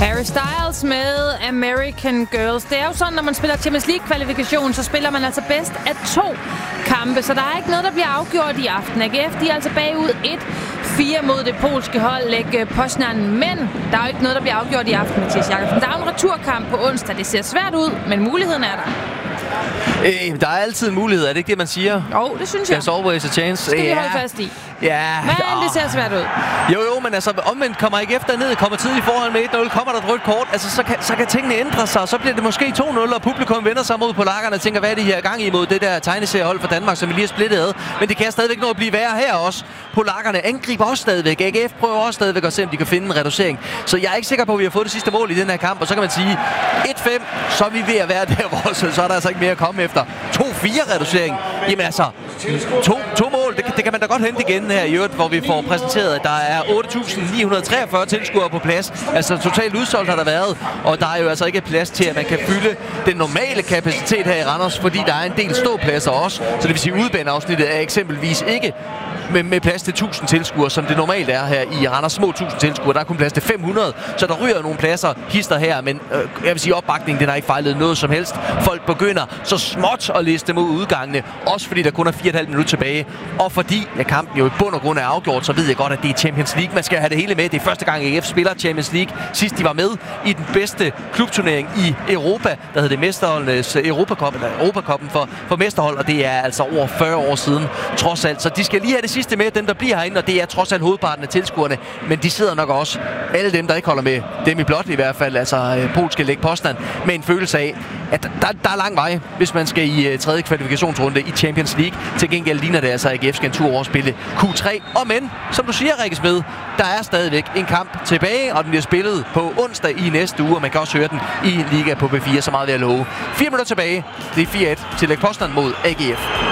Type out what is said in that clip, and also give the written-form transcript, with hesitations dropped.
Harry Styles med American Girls. Det er jo sådan, når man spiller Champions League-kvalifikation, så spiller man altså bedst af 2 kampe. Så der er ikke noget, der bliver afgjort i aften. AGF, de er altså bagud 1-4 mod det polske hold, Lech Poznan. Men der er jo ikke noget, der bliver afgjort i aften, Mathias Jakobsen. Der er jo en returkamp på onsdag. Det ser svært ud, men muligheden er der. Der er altid en mulighed, er det ikke det, man siger? Jo, det synes jeg. There's always a chance. Skal vi holde fast i. Ja. Men det ser svært ud. Jo, men altså omvendt kommer ikke efter ned, kommer tidligt i forhold med 1-0, kommer der et rødt kort, altså så kan tingene ændre sig, så bliver det måske 2-0, og publikum vender sig mod polakkerne og tænker, hvad er det her gang imod det der tegneseriehold for Danmark, som vi lige har splittet ad. Men det kan stadigvæk nå at blive værre her også. Polakkerne angriber også stadigvæk. AGF prøver også stadigvæk at se, om de kan finde en reducering. Så jeg er ikke sikker på, at vi har fået det sidste mål i den her kamp, og så kan man sige 1-5, så er vi ved at være der, hvor så er der altså ikke mere at komme efter. 2-4 reducering. Jamen altså, to mål, det kan man da godt hente igen her i øvrigt, hvor vi får præsenteret, at der er 8.943 tilskuere på plads. Altså totalt udsolgt har der været, og der er jo altså ikke plads til, at man kan fylde den normale kapacitet her i Randers, fordi der er en del ståpladser også. Så det vil sige, at udbaneafsnittet er eksempelvis ikke med plads til 1000 tilskuere, som det normalt er her i Randers. Små 1000 tilskuere, der er kun plads til 500, så der ryger nogle pladser hister her, men jeg vil sige, opbakningen, den har ikke fejlet noget som helst. Folk begynder så småt at liste mod udgangene, også fordi der kun er 4,5 minutter tilbage, og fordi kampen jo i bund og grund er afgjort, så ved jeg godt, at det er Champions League. Man skal have det hele med. Det er første gang, AGF spiller Champions League. Sidst de var med i den bedste klubturnering i Europa, der hed det Mesterholdenes Europacup, eller Europacuppen for mesterhold, og det er altså over 40 år siden, trods alt. Så de skal lige have det sidste med, dem der bliver herinde, og det er trods alt hovedparten af tilskuerne, men de sidder nok også, alle dem, der ikke holder med, dem i blot i hvert fald, altså polske Lech Poznan, med en følelse af, at der er lang vej, hvis man skal i tredje kvalifikationsrunde i Champions League. Til gengæld ligner det altså, at AGF skal en tur over spille Q3. Og men, som du siger, Rikke Smed, der er stadigvæk en kamp tilbage, og den bliver spillet på onsdag i næste uge, og man kan også høre den i Liga på B4, så meget ved at love. 4 minutter tilbage. Det er 4-1 til Lech Poznan mod AGF.